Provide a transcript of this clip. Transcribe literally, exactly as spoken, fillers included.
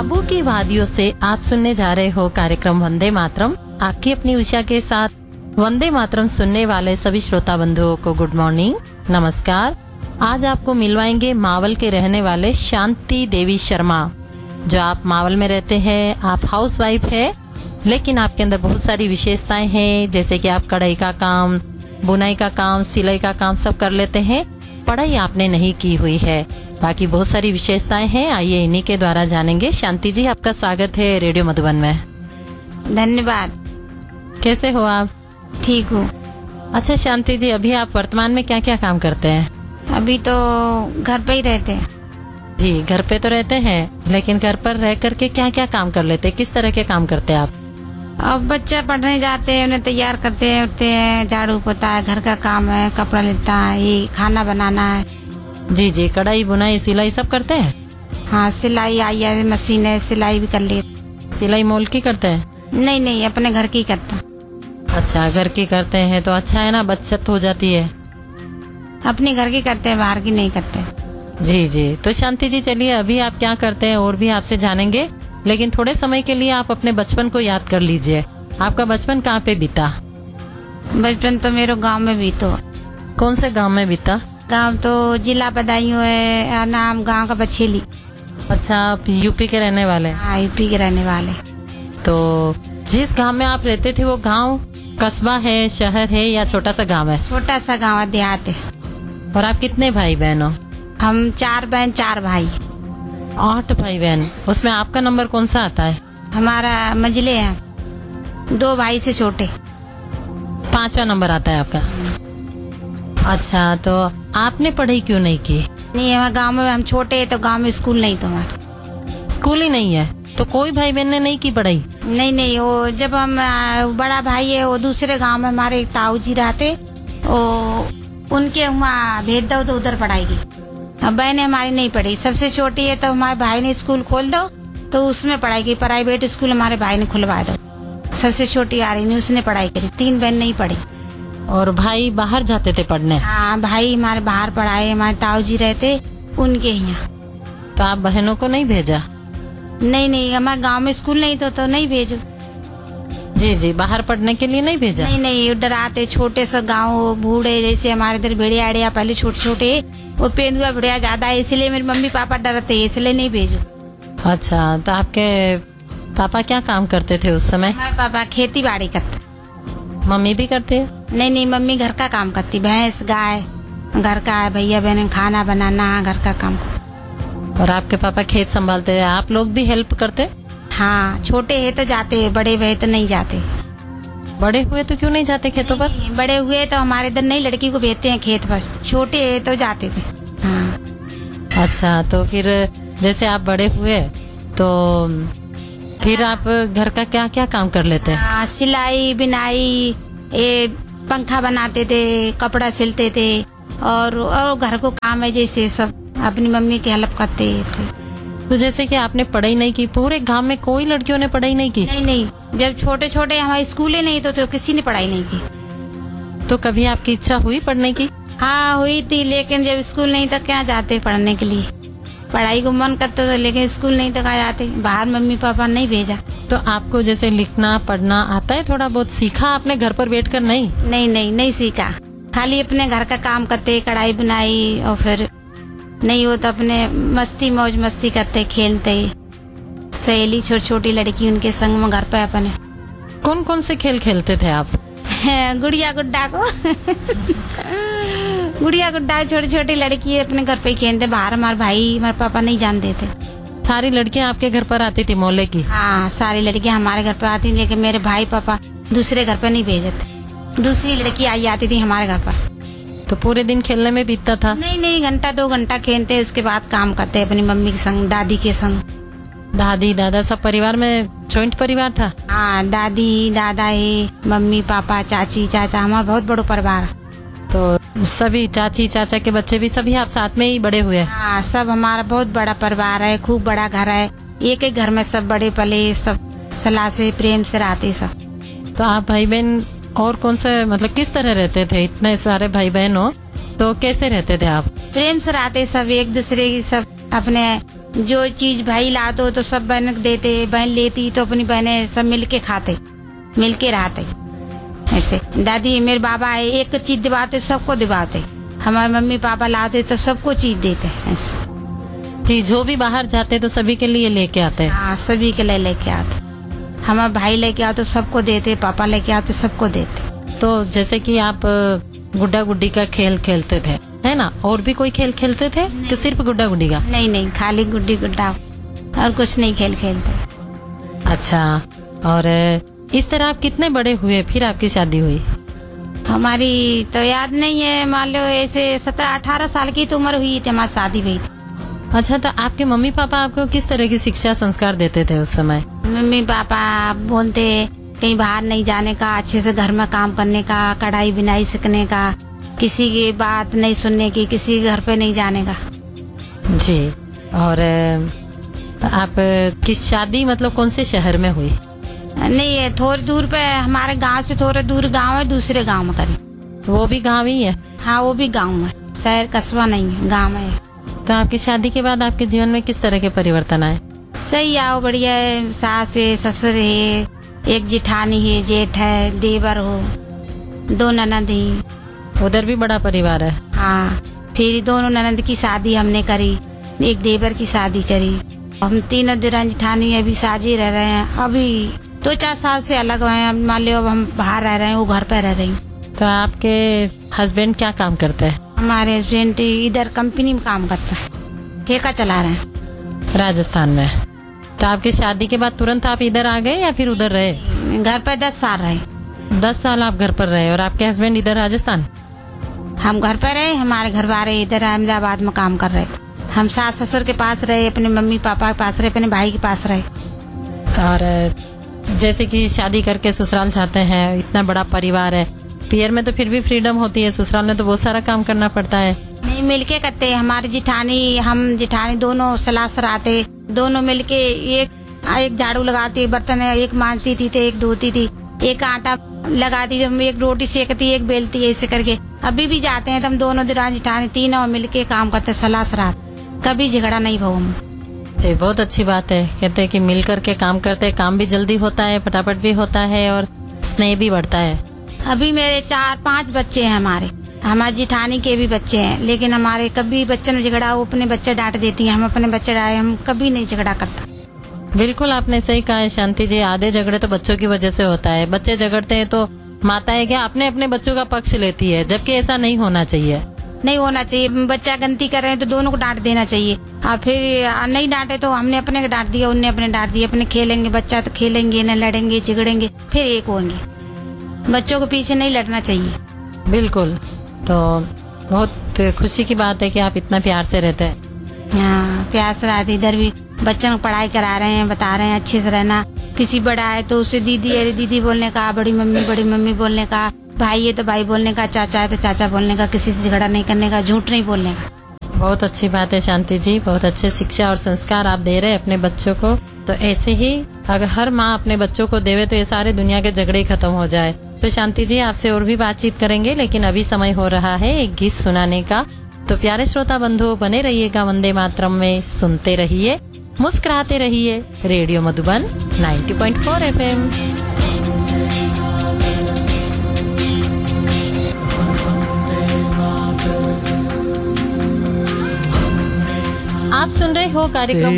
ख्वाबों की वादियों से आप सुनने जा रहे हो कार्यक्रम वंदे मातरम। आपकी अपनी उषा के साथ वंदे मातरम सुनने वाले सभी श्रोता बंधुओं को गुड मॉर्निंग, नमस्कार। आज आपको मिलवाएंगे मावल के रहने वाले शांति देवी शर्मा। जो आप मावल में रहते हैं, आप हाउस वाइफ है, लेकिन आपके अंदर बहुत सारी विशेषताएं हैं, जैसे कि आप कढ़ाई का काम, बुनाई का काम, सिलाई का काम सब कर लेते हैं। पढ़ाई आपने नहीं की हुई है, बाकी बहुत सारी विशेषताएं हैं। आइए इन्हीं के द्वारा जानेंगे। शांति जी, आपका स्वागत है रेडियो मधुबन में। धन्यवाद। कैसे हो आप? ठीक हूँ। अच्छा शांति जी, अभी आप वर्तमान में क्या क्या काम करते हैं? अभी तो घर पे ही रहते हैं। जी, घर पे तो रहते हैं, लेकिन घर पर रह करके क्या क्या काम कर लेते हैं? किस तरह के काम करते हैं आप? अब बच्चे पढ़ने जाते हैं, उन्हें तैयार करते हैं, उठते हैं, झाड़ू पोता है, घर का काम है, कपड़ा लेता है, ये खाना बनाना है। जी जी, कढ़ाई बुनाई सिलाई सब करते हैं? हाँ, सिलाई आई है, मशीन है, सिलाई भी कर ले। सिलाई मोल की करते हैं? नहीं नहीं, अपने घर की करता। अच्छा, घर की करते हैं तो अच्छा है ना, बचत हो जाती है। अपने घर की करते हैं, बाहर की नहीं करते। जी जी, तो शांति जी चलिए, अभी आप क्या करते हैं और भी आपसे जानेंगे, लेकिन थोड़े समय के लिए आप अपने बचपन को याद कर लीजिए। आपका बचपन कहाँ पे बीता? बचपन तो मेरे गांव में बीतो। कौन से गांव में बीता? गांव तो जिला बदायूं है, नाम गांव का बछेली। अच्छा, आप यूपी के रहने वाले? हाँ, यूपी के रहने वाले। तो जिस गांव में आप रहते थे वो गांव कस्बा है, शहर है या छोटा सा गांव है? छोटा सा गांव है, देहात है। और आप कितने भाई बहन हो? हम चार बहन चार भाई। आठ भाई बहन। उसमें आपका नंबर कौन सा आता है? हमारा मंझले हैं, दो भाई से छोटे। पांचवा नंबर आता है आपका। अच्छा, तो आपने पढ़ाई क्यों नहीं की? नहीं, हमारे गांव में हम छोटे हैं तो गांव में स्कूल नहीं तो हमारे। स्कूल ही नहीं है तो कोई भाई बहन ने नहीं की पढ़ाई? नहीं नहीं, वो जब हम बड़ा भाई है वो दूसरे गांव में हमारे एक ताऊ जी रहते, वो उनके वहाँ भेज दो तो उधर पढ़ाई की। अब बहने हमारी नहीं पढ़ी, सबसे छोटी है तो हमारे भाई ने स्कूल खोल दो तो उसमें पढ़ाई की। प्राइवेट स्कूल हमारे भाई ने खुलवा दो। सबसे छोटी आ रही नहीं, उसने पढ़ाई करी। तीन बहन नहीं पढ़ी। और भाई बाहर जाते थे पढ़ने? हाँ, भाई हमारे बाहर पढ़ाए, हमारे ताऊ जी रहते उनके यहाँ। तो आप बहनों को नहीं भेजा? नहीं नहीं, हमारे गांव में स्कूल नहीं तो तो नहीं भेजो। जी जी, बाहर पढ़ने के लिए नहीं भेजा? नहीं नहीं, डराते। छोटे से गांव, बूढ़े जैसे हमारे इधर भेड़िया आड़िया पहले छोटे छोटे, वो पेंदुआ भेड़िया ज्यादा है, इसलिए मेरे मम्मी पापा डरते, इसलिए नहीं भेजो। अच्छा, तो आपके पापा क्या काम करते थे उस समय? हमारे पापा खेती बाड़ी करते। मम्मी भी करते है? नहीं नहीं, मम्मी घर का काम करती, भैंस गाय घर का है, भैया बहन खाना बनाना, घर का काम। और आपके पापा खेत संभालते हैं, आप लोग भी हेल्प करते? हाँ, छोटे है तो जाते, बड़े हुए तो नहीं जाते। बड़े हुए तो क्यों नहीं जाते खेतों पर? बड़े हुए तो हमारे इधर नहीं लड़की को भेजते हैं खेत पर, छोटे है तो जाते थे। हाँ। अच्छा, तो फिर जैसे आप बड़े हुए तो फिर आप घर का क्या क्या काम कर लेते हैं? हाँ, सिलाई बिनाई, ये पंखा बनाते थे, कपड़ा सिलते थे, और, और घर को काम है जैसे सब अपनी मम्मी की हेल्प करते ऐसे। तो जैसे कि आपने पढ़ाई नहीं की, पूरे गांव में कोई लड़कियों ने पढ़ाई नहीं की? नहीं नहीं, जब छोटे छोटे हमारे स्कूल ही नहीं तो, तो किसी ने पढ़ाई नहीं की। तो कभी आपकी इच्छा हुई पढ़ने की? हाँ हुई थी, लेकिन जब स्कूल नहीं तो क्या जाते पढ़ने के लिए। पढ़ाई को मन करते तो, लेकिन स्कूल नहीं तो क्या जाते, बाहर मम्मी पापा नहीं भेजा। तो आपको जैसे लिखना पढ़ना आता है? थोड़ा बहुत सीखा आपने घर पर बैठकर? नहीं नहीं नहीं, नहीं सीखा, खाली अपने घर का काम करते, कढ़ाई बुनाई, और फिर नहीं हो तो अपने मस्ती मौज मस्ती करते, खेलते, सहेली छोटी छोटी लड़की उनके संग में घर पे अपने। कौन कौन से खेल खेलते थे आप? गुड़िया गुड्डा को गुड़िया गुड्डा छोटी छोटी लड़की अपने घर पे खेलते, बाहर हमारे भाई हमारे पापा नहीं जानते थे। सारी लड़कियां आपके घर पर आती थी मोहल्ले की? हाँ, सारी लड़कियां हमारे घर पे आती थी, लेकिन मेरे भाई पापा दूसरे घर पे नहीं भेजते। दूसरी लड़की आई आती थी हमारे घर पर। तो पूरे दिन खेलने में बीतता था? नहीं नहीं, घंटा दो घंटा खेलते, उसके बाद काम करते अपनी मम्मी के संग, दादी के संग। दादी दादा सब परिवार में जॉइंट परिवार था? हाँ, दादी दादा है, मम्मी पापा चाची चाचा, हमारा बहुत बड़ा परिवार। तो सभी चाची चाचा के बच्चे भी सभी आप साथ में ही बड़े हुए? हाँ, सब हमारा बहुत बड़ा परिवार है, खूब बड़ा घर है, एक एक घर में सब बड़े पले, सब सलाह से प्रेम से रहते सब। तो आप भाई बहन और कौन से, मतलब किस तरह रहते थे? इतने सारे भाई बहन हो तो कैसे रहते थे आप? प्रेम से रहते सब, एक दूसरे की सब अपने जो चीज भाई लाते तो सब बहन को देते, बहन लेती तो अपनी बहनें सब मिलके खाते, मिलके रहते। ऐसे दादी मेरे बाबा है, एक चीज दिवाते सबको दिवाते, हमारे मम्मी पापा लाते तो सबको चीज देते। ऐसे जी, जो भी बाहर जाते तो सभी के लिए लेके आते हैं। हाँ, सभी के लिए लेके आते, हमारे भाई लेके आते सबको देते, पापा लेके आते सबको देते। तो जैसे कि आप गुड्डा गुड्डी का खेल खेलते थे, है ना? और भी कोई खेल खेलते थे कि सिर्फ गुड्डा गुड्डी का? नहीं नहीं, खाली गुड्डी गुड्डा, और कुछ नहीं खेल खेलते। अच्छा, और इस तरह आप कितने बड़े हुए फिर आपकी शादी हुई? हमारी तो याद नहीं है, मान लो ऐसे सत्रह अठारह साल की तो उम्र हुई थी, हमारी शादी हुई थी। अच्छा, तो आपके मम्मी पापा आपको किस तरह की शिक्षा संस्कार देते थे उस समय? मम्मी पापा बोलते कहीं बाहर नहीं जाने का, अच्छे से घर में काम करने का, कढ़ाई बुनाई सीखने का, किसी की बात नहीं सुनने की, किसी के घर पे नहीं जाने का। जी, और आप की शादी मतलब कौन से शहर में हुई? नहीं, है थोड़ी दूर पे, हमारे गांव से थोड़े दूर गांव है, दूसरे गांव में करी। वो भी गांव ही है? हाँ, वो भी गांव है, शहर कस्बा नहीं है, गांव है। तो आपकी शादी के बाद आपके जीवन में किस तरह के परिवर्तन आए? सही आओ, बढ़िया है, सास है, ससुर है, एक जिठानी है, जेठ है, देवर हो, दो ननद है। उधर भी बड़ा परिवार है? हाँ, फिर दोनों ननद की शादी हमने करी, एक देवर की शादी करी। हम तीनों दिरान जिठानी अभी साझी रह रहे हैं, अभी दो चार साल से अलग हुए हैं। मान लो अब हम बाहर रह रहे हैं, वो घर पे रह रही। तो आपके हस्बैंड क्या काम करते हैं? हमारे हस्बैंड इधर कंपनी में काम करता है, ठेका चला रहे हैं राजस्थान में। तो आपकी शादी के बाद तुरंत आप इधर आ गए या फिर उधर रहे? घर पर दस साल रहे। दस साल आप घर पर रहे और आपके हस्बैंड इधर राजस्थान? हम घर पर रहे, हमारे घर वाले इधर अहमदाबाद में काम कर रहे थे। हम सास ससुर के पास रहे, अपने मम्मी पापा के पास रहे, अपने भाई के पास रहे। और जैसे कि शादी करके ससुराल जाते हैं, इतना बड़ा परिवार है, पियर में तो फिर भी फ्रीडम होती है, ससुराल में तो बहुत सारा काम करना पड़ता है। नहीं, मिलके करते हैं। हमारी जिठानी, हम जिठानी दोनों सलाह सराते, दोनों मिलके एक एक झाड़ू लगाती, बर्तन एक मांजती थी तो एक धोती थी, एक आटा लगाती थी, हम एक रोटी सेकती, एक बेलती, ऐसे करके। अभी भी जाते हैं तो हम दोनों दिरान जिठानी तीनों मिलके काम करते, सलाह सरात, कभी झगड़ा नहीं भाव हम। जी, बहुत अच्छी बात है। कहते हैं कि मिल करके काम करते हैं, काम भी जल्दी होता है, फटाफट भी होता है और स्नेह भी बढ़ता है। अभी मेरे चार पांच बच्चे हैं, हमारे हमारी जिठानी के भी बच्चे हैं, लेकिन हमारे कभी बच्चे में झगड़ा, वो अपने बच्चे डांट देती हैं, हम अपने बच्चे डांटे, हम कभी नहीं झगड़ा करता। बिल्कुल आपने सही कहा है शांति जी, आधे झगड़े तो बच्चों की वजह से होता है। बच्चे झगड़ते हैं तो माताएं क्या अपने अपने बच्चों का पक्ष लेती है, जबकि ऐसा नहीं होना चाहिए। नहीं होना चाहिए, बच्चा गलती कर रहे हैं तो दोनों को डांट देना चाहिए। और फिर नहीं डांटे तो हमने अपने को डांट दिया, उनने अपने डांट दिया, अपने खेलेंगे, बच्चा तो खेलेंगे, न लड़ेंगे झगड़ेंगे, फिर एक होंगे। बच्चों को पीछे नहीं लड़ना चाहिए। बिल्कुल, तो बहुत खुशी की बात है कि आप इतना प्यार से रहते हैं। हाँ, प्यार से रहते। इधर भी बच्चों को पढ़ाई करा रहे हैं, बता रहे हैं अच्छे से रहना। किसी बड़ा है तो उसे दीदी अरे दीदी बोलने का, बड़ी मम्मी बड़ी मम्मी बोलने का, भाई है तो भाई बोलने का, चाचा है तो चाचा बोलने का, किसी से झगड़ा नहीं करने का, झूठ नहीं बोलने का। बहुत अच्छी बात है शांति जी, बहुत अच्छे शिक्षा और संस्कार आप दे रहे हैं अपने बच्चों को। तो ऐसे ही अगर हर माँ अपने बच्चों को देवे तो ये सारे दुनिया के झगड़े खत्म हो जाए। तो शांति जी आपसे और भी बातचीत करेंगे, लेकिन अभी समय हो रहा है एक गीत सुनाने का। तो प्यारे श्रोता बंधु बने रहिएगा वंदे मातरम में, सुनते रहिए, मुस्कुराते रहिए। रेडियो मधुबन नब्बे पॉइंट चार एफएम। आप सुन रहे हो कार्यक्रम